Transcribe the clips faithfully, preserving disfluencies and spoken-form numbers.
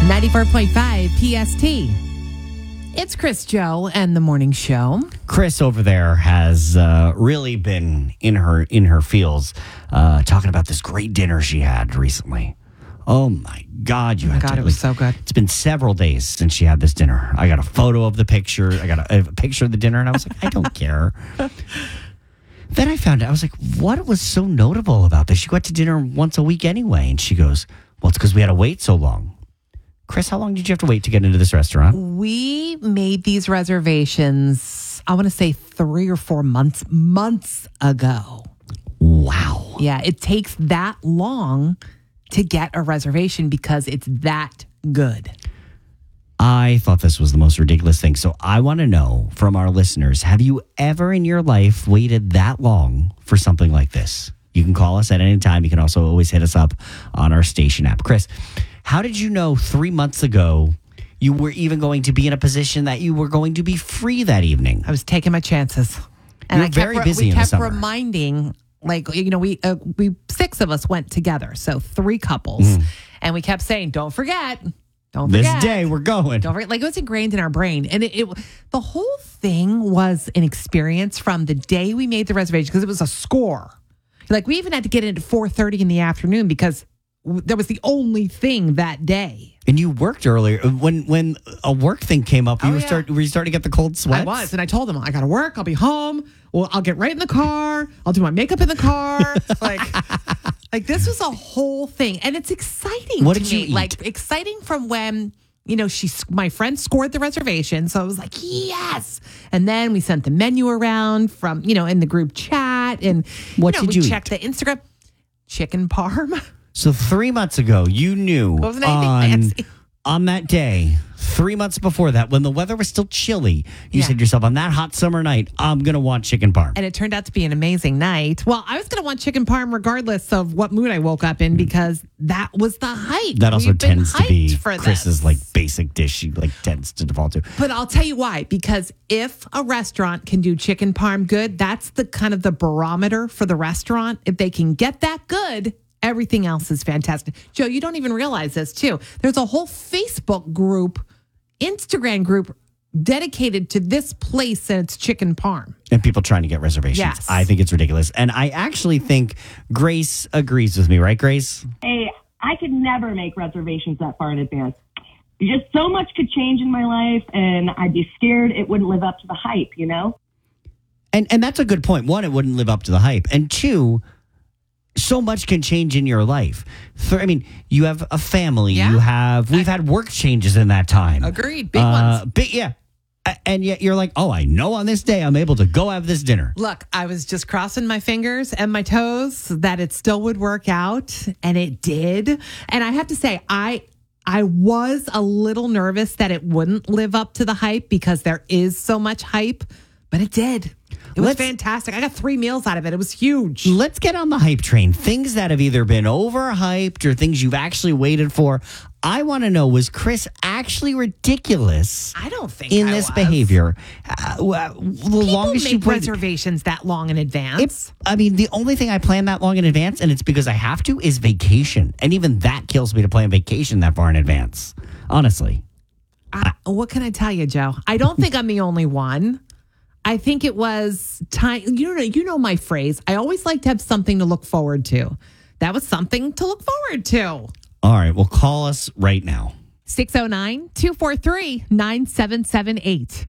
ninety-four point five P S T. It's Chris, Joe, and the morning show. Chris over there has uh, really been in her in her feels, uh, talking about this great dinner she had recently. Oh my God, you Oh my had God, to, it was so good. It's been several days since she had this dinner. I got a photo of the picture. I got a, a picture of the dinner, and I was like, I don't care. Then I found out, I was like, what was so notable about this? She went to dinner once a week anyway, and she goes, well, it's because we had to wait so long. Chris, how long did you have to wait to get into this restaurant? We made these reservations, I want to say three or four months, months ago. Wow. Yeah, it takes that long to get a reservation because it's that good. I thought this was the most ridiculous thing. So I want to know from our listeners, have you ever in your life waited that long for something like this? You can call us at any time. You can also always hit us up on our station app. Chris, how did you know three months ago you were even going to be in a position that you were going to be free that evening? I was taking my chances. And You're I kept, very re- busy we in the kept summer. reminding, like, you know, we, uh, we six of us went together. So three couples. Mm. And we kept saying, don't forget. Don't This forget. day we're going. Don't forget. Like, it was ingrained in our brain. And it, it the whole thing was an experience from the day we made the reservation because it was a score. Like, we even had to get in at four thirty in the afternoon because that was the only thing that day. And you worked earlier. When when a work thing came up, you Oh, were yeah. start were you starting to get the cold sweats? I was. And I told them, I got to work. I'll be home. Well, I'll get right in the car. I'll do my makeup in the car. like, like this was a whole thing. And it's exciting What to did you me. eat? Like, exciting from when, you know, she, my friend scored the reservation. So I was like, yes. And then we sent the menu around from, you know, in the group chat. And What you know, did we you checked the Instagram. Chicken parm. So three months ago, you knew Wasn't anything on, fancy. on that day, three months before that, when the weather was still chilly, you Yeah. said to yourself, on that hot summer night, I'm going to want chicken parm. And it turned out to be an amazing night. Well, I was going to want chicken parm regardless of what mood I woke up in because that was the hype. That also We've been tends to be hyped for Chris's this. like basic dish she like tends to default to. But I'll tell you why. Because if a restaurant can do chicken parm good, that's the kind of the barometer for the restaurant. If they can get that good, everything else is fantastic. Joe, you don't even realize this too. There's a whole Facebook group, Instagram group dedicated to this place and it's chicken parm. And people trying to get reservations. Yes. I think it's ridiculous. And I actually think Grace agrees with me, right, Grace? Hey, I could never make reservations that far in advance. Just so much could change in my life, and I'd be scared it wouldn't live up to the hype, you know? And and that's a good point. One, it wouldn't live up to the hype. And two, so much can change in your life. Th- I mean, you have a family. Yeah. You have, we've had work changes in that time. Agreed. Big Uh, ones. Big, yeah. A- And yet you're like, oh, I know on this day I'm able to go have this dinner. Look, I was just crossing my fingers and my toes that it still would work out, and it did. And I have to say, I I was a little nervous that it wouldn't live up to the hype because there is so much hype, but it did. It was Let's- fantastic. I got three meals out of it. It was huge. Let's get on the hype train. Things that have either been overhyped or things you've actually waited for. I want to know, was Chris actually ridiculous I don't think in I this was. behavior? Uh, well, the People longest you make waited- reservations that long in advance. I mean, the only thing I plan that long in advance, and it's because I have to, is vacation. And even that kills me to plan vacation that far in advance. Honestly. I, what can I tell you, Joe? I don't think I'm the only one. I think it was time. You know, you know my phrase. I always like to have something to look forward to. That was something to look forward to. All right, well, call us right now. six oh nine, two four three, nine seven seven eight.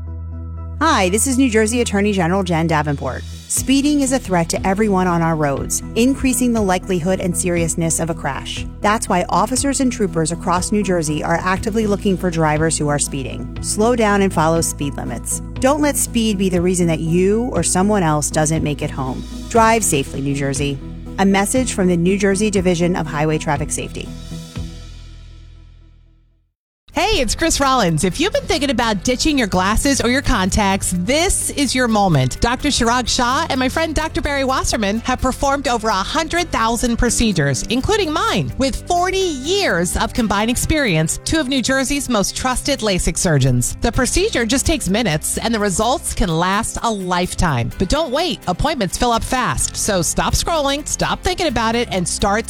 Hi, this is New Jersey Attorney General Jen Davenport. Speeding is a threat to everyone on our roads, increasing the likelihood and seriousness of a crash. That's why officers and troopers across New Jersey are actively looking for drivers who are speeding. Slow down and follow speed limits. Don't let speed be the reason that you or someone else doesn't make it home. Drive safely, New Jersey. A message from the New Jersey Division of Highway Traffic Safety. Hey, it's Chris Rollins. If you've been thinking about ditching your glasses or your contacts, this is your moment. Doctor Chirag Shah and my friend Doctor Barry Wasserman have performed over one hundred thousand procedures, including mine. With forty years of combined experience, two of New Jersey's most trusted LASIK surgeons. The procedure just takes minutes, and the results can last a lifetime. But don't wait. Appointments fill up fast. So stop scrolling, stop thinking about it, and start